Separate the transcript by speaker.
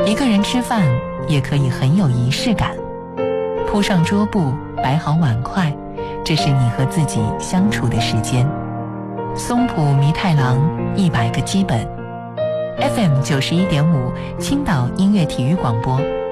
Speaker 1: 一个人吃饭也可以很有仪式感，铺上桌布，摆好碗筷，这是你和自己相处的时间。松浦弥太郎100个基本 FM 91.5青岛音乐体育广播，